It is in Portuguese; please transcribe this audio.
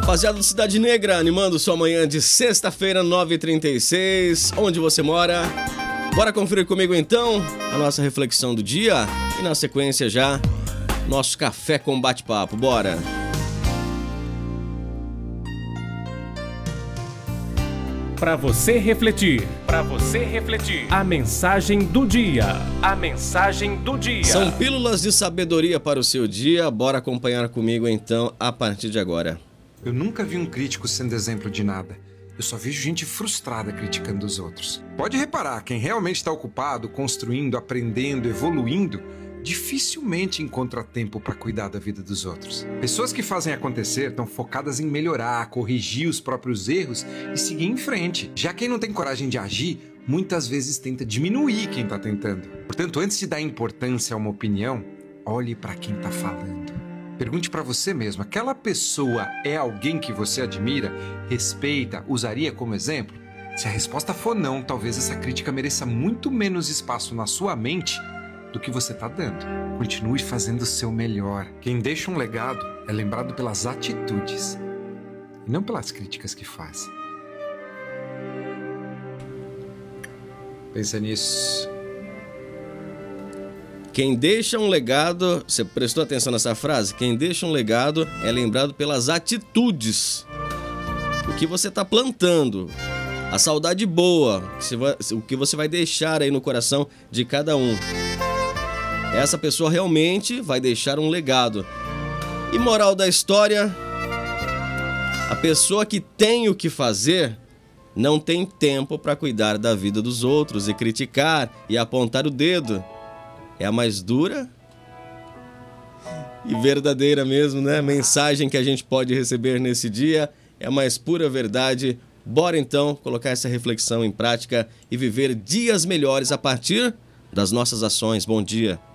Rapaziada do Cidade Negra, animando sua manhã de sexta-feira, 9h36. Onde você mora? Bora conferir comigo então a nossa reflexão do dia e na sequência já nosso café com bate-papo. Bora! Para você refletir, a mensagem do dia, São pílulas de sabedoria para o seu dia. Bora acompanhar comigo então a partir de agora. Eu nunca vi um crítico sendo exemplo de nada. Eu só vejo gente frustrada criticando os outros. Pode reparar, quem realmente está ocupado, construindo, aprendendo, evoluindo, dificilmente encontra tempo para cuidar da vida dos outros. Pessoas que fazem acontecer estão focadas em melhorar, corrigir os próprios erros e seguir em frente. Já quem não tem coragem de agir, muitas vezes tenta diminuir quem está tentando. Portanto, antes de dar importância a uma opinião, olhe para quem está falando. Pergunte para você mesmo, aquela pessoa é alguém que você admira, respeita, usaria como exemplo? Se a resposta for não, talvez essa crítica mereça muito menos espaço na sua mente do que você está dando. Continue fazendo o seu melhor. Quem deixa um legado é lembrado pelas atitudes e não pelas críticas que faz. Pensa nisso. Quem deixa um legado, você prestou atenção nessa frase? Quem deixa um legado é lembrado pelas atitudes. O que você está plantando, a saudade boa, o que você vai deixar aí no coração de cada um. Essa pessoa realmente vai deixar um legado. E moral da história, a pessoa que tem o que fazer não tem tempo para cuidar da vida dos outros e criticar e apontar o dedo. É a mais dura e verdadeira mesmo, né? Mensagem que a gente pode receber nesse dia é a mais pura verdade. Bora então colocar essa reflexão em prática e viver dias melhores a partir das nossas ações. Bom dia.